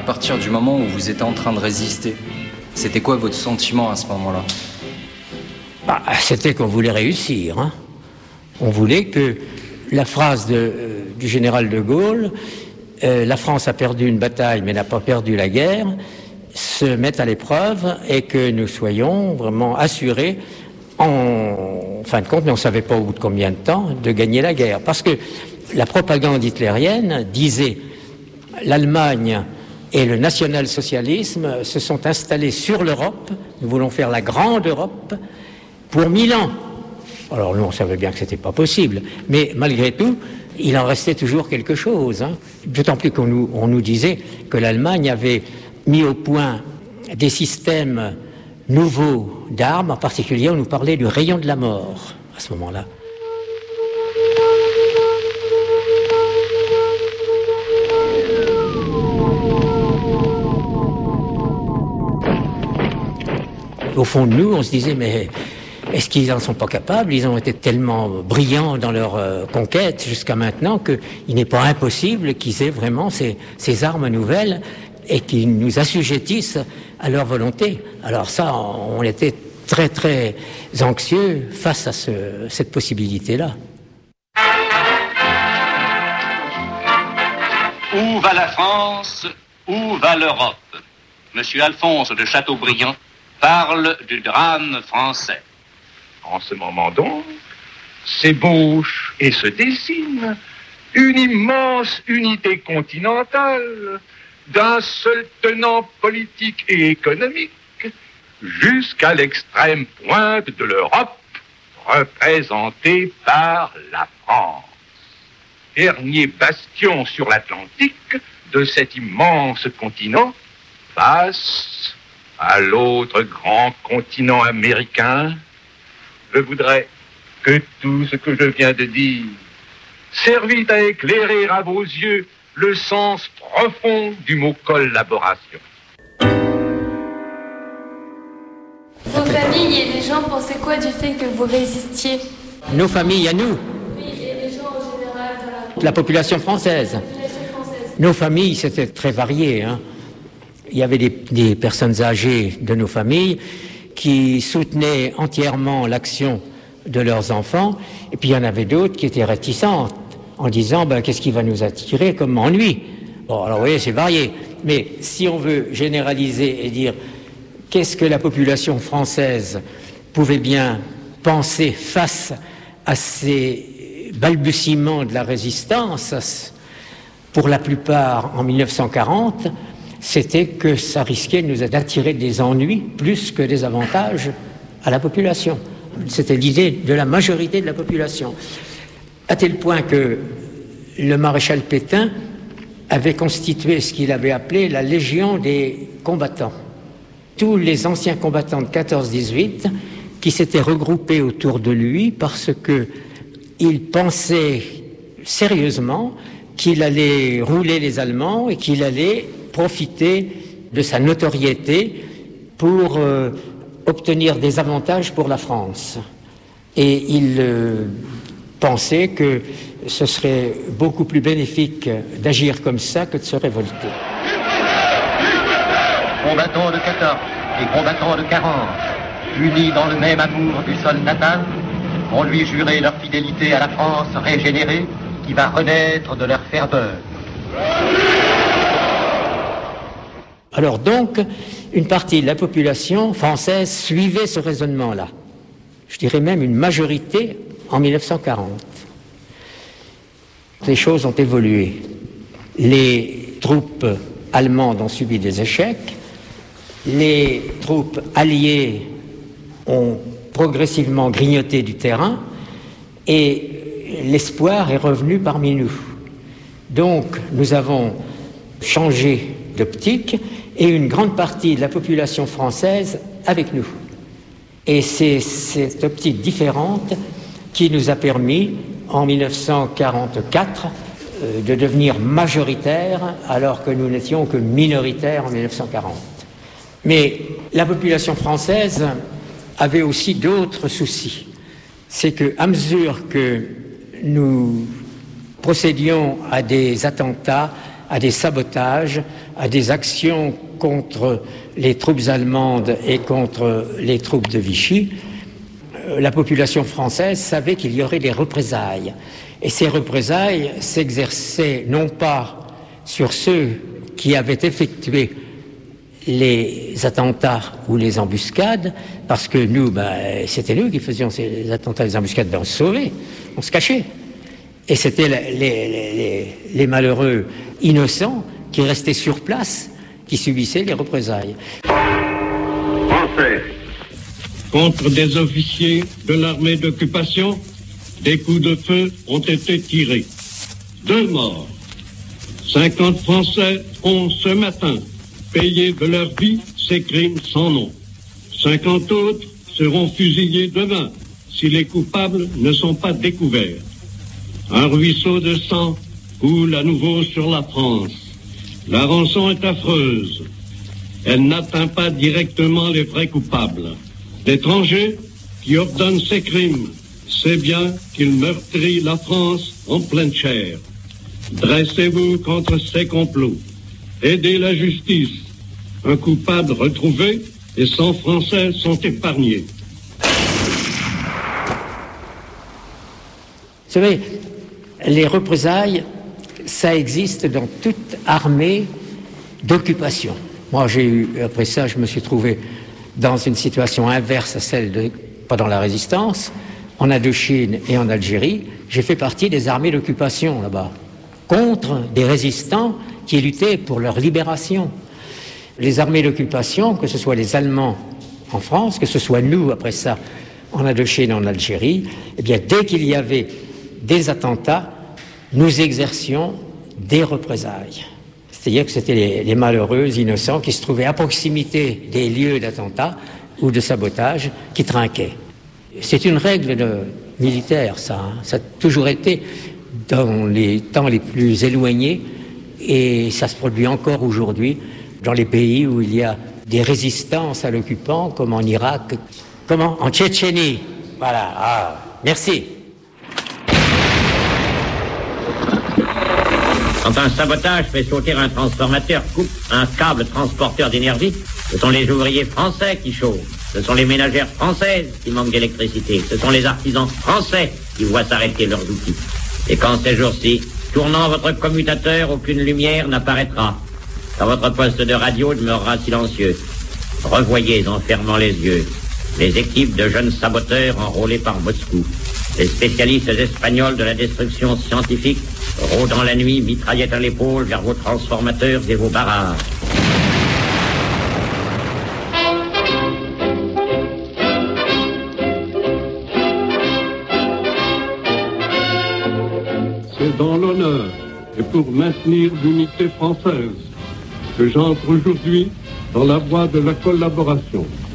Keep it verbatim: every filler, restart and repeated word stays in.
partir du moment où vous étiez en train de résister, c'était quoi votre sentiment à ce moment-là ? Bah, c'était qu'on voulait réussir. Hein. On voulait que la phrase de, euh, du général de Gaulle, euh, la France a perdu une bataille mais n'a pas perdu la guerre, se mette à l'épreuve et que nous soyons vraiment assurés, en fin de compte, mais on ne savait pas au bout de combien de temps, de gagner la guerre. Parce que la propagande hitlérienne disait l'Allemagne et le national-socialisme se sont installés sur l'Europe, nous voulons faire la grande Europe pour mille ans. Alors nous, on savait bien que ce n'était pas possible, mais malgré tout, il en restait toujours quelque chose. Hein. D'autant plus qu'on nous, on nous disait que l'Allemagne avait mis au point des systèmes nouveaux d'armes, en particulier on nous parlait du rayon de la mort à ce moment-là. Au fond de nous, on se disait, mais est-ce qu'ils n'en sont pas capables ? Ils ont été tellement brillants dans leur euh, conquête jusqu'à maintenant qu'il n'est pas impossible qu'ils aient vraiment ces, ces armes nouvelles et qu'ils nous assujettissent à leur volonté. Alors ça, on était très très anxieux face à ce, cette possibilité-là. Où va la France ? Où va l'Europe ? Monsieur Alphonse de Chateaubriand parle du drame français. En ce moment donc, s'ébauche et se dessine une immense unité continentale d'un seul tenant politique et économique jusqu'à l'extrême pointe de l'Europe, représentée par la France. Dernier bastion sur l'Atlantique de cet immense continent, face à l'autre grand continent américain, je voudrais que tout ce que je viens de dire servît à éclairer à vos yeux le sens profond du mot collaboration. Vos familles et les gens pensaient quoi du fait que vous résistiez ? Nos familles à nous. Oui, et les gens en général dans la... La population française. La population française. Nos familles, c'était très varié. Hein. Il y avait des, des personnes âgées de nos familles qui soutenaient entièrement l'action de leurs enfants, et puis il y en avait d'autres qui étaient réticentes, en disant ben, qu'est-ce qui va nous attirer comme ennui. Bon, alors vous voyez, c'est varié, mais si on veut généraliser et dire qu'est-ce que la population française pouvait bien penser face à ces balbutiements de la résistance, pour la plupart en mille neuf cent quarante, c'était que ça risquait de nous attirer des ennuis plus que des avantages à la population. C'était l'idée de la majorité de la population. À tel point que le maréchal Pétain avait constitué ce qu'il avait appelé la Légion des combattants. Tous les anciens combattants de quatorze dix-huit qui s'étaient regroupés autour de lui parce qu'il pensait sérieusement qu'il allait rouler les Allemands et qu'il allait profiter de sa notoriété pour euh, obtenir des avantages pour la France. Et il euh, pensait que ce serait beaucoup plus bénéfique d'agir comme ça que de se révolter. Combattants de quatorze et combattants de quarante, unis dans le même amour du sol natal, ont lui juré leur fidélité à la France régénérée qui va renaître de leur ferveur. Alors donc, une partie de la population française suivait ce raisonnement-là. Je dirais même une majorité en mille neuf cent quarante. Les choses ont évolué. Les troupes allemandes ont subi des échecs. Les troupes alliées ont progressivement grignoté du terrain et l'espoir est revenu parmi nous. Donc, nous avons changé d'optique et une grande partie de la population française avec nous. Et c'est cette optique différente qui nous a permis, en mille neuf cent quarante-quatre, euh, de devenir majoritaires alors que nous n'étions que minoritaires en mille neuf cent quarante. Mais la population française avait aussi d'autres soucis. C'est qu'à mesure que nous procédions à des attentats à des sabotages, à des actions contre les troupes allemandes et contre les troupes de Vichy. La population française savait qu'il y aurait des représailles. Et ces représailles s'exerçaient non pas sur ceux qui avaient effectué les attentats ou les embuscades, parce que nous, ben, c'était nous qui faisions ces attentats, les embuscades, ben, on se sauvait, on se cachait. Et c'était les, les, les, les malheureux innocents qui restaient sur place, qui subissaient les représailles. Français. Contre des officiers de l'armée d'occupation, des coups de feu ont été tirés. Deux morts. cinquante Français ont ce matin payé de leur vie ces crimes sans nom. cinquante autres seront fusillés demain si les coupables ne sont pas découverts. Un ruisseau de sang coule à nouveau sur la France. La rançon est affreuse. Elle n'atteint pas directement les vrais coupables. L'étranger qui ordonne ces crimes sait bien qu'il meurtrit la France en pleine chair. Dressez-vous contre ces complots. Aidez la justice. Un coupable retrouvé et cent Français sont épargnés. Vous savez, les représailles, ça existe dans toute armée d'occupation. Moi, j'ai eu, après ça, je me suis trouvé dans une situation inverse à celle de pendant la Résistance, en Indochine et en Algérie. J'ai fait partie des armées d'occupation là-bas, contre des résistants qui luttaient pour leur libération. Les armées d'occupation, que ce soit les Allemands en France, que ce soit nous, après ça, en Indochine et en Algérie, eh bien, dès qu'il y avait des attentats, nous exercions des représailles. C'est-à-dire que c'était les, les malheureux innocents qui se trouvaient à proximité des lieux d'attentats ou de sabotage qui trinquaient. C'est une règle de, militaire, ça. Hein. Ça a toujours été dans les temps les plus éloignés et ça se produit encore aujourd'hui dans les pays où il y a des résistances à l'occupant, comme en Irak, comment en Tchétchénie. Voilà. Ah, merci. Quand un sabotage fait sauter un transformateur, coupe un câble transporteur d'énergie, ce sont les ouvriers français qui chauffent. Ce sont les ménagères françaises qui manquent d'électricité. Ce sont les artisans français qui voient s'arrêter leurs outils. Et quand ces jours-ci, tournant votre commutateur, aucune lumière n'apparaîtra. Quand votre poste de radio demeurera silencieux. Revoyez en fermant les yeux les équipes de jeunes saboteurs enrôlés par Moscou. Les spécialistes espagnols de la destruction scientifique rôdant la nuit, mitraillette à l'épaule vers vos transformateurs et vos barrages. C'est dans l'honneur et pour maintenir l'unité française que j'entre aujourd'hui dans la voie de la collaboration.